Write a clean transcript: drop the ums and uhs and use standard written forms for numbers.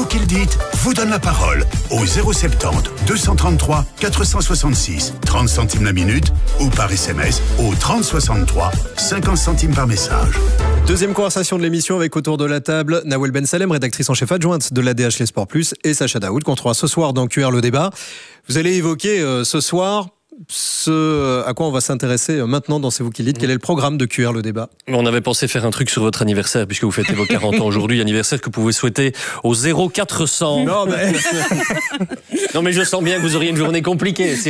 qu'il dit vous donne la parole au 070 233 466, 30 centimes la minute, ou par SMS au 3063, 50 centimes par message. Deuxième conversation de l'émission avec autour de la table Nawel Ben Salem, rédactrice en chef adjointe de l'ADH Les Sports Plus, et Sacha Daoud, qu'on trouvera ce soir dans QR le débat. Vous allez évoquer ce soir ce à quoi on va s'intéresser maintenant dans C'est vous qui le dites. Quel est le programme de QR le débat? On avait pensé faire un truc sur votre anniversaire, puisque vous fêtez vos 40 ans aujourd'hui, anniversaire que vous pouvez souhaiter au 0400. Non mais Non mais je sens bien que vous auriez une journée compliquée.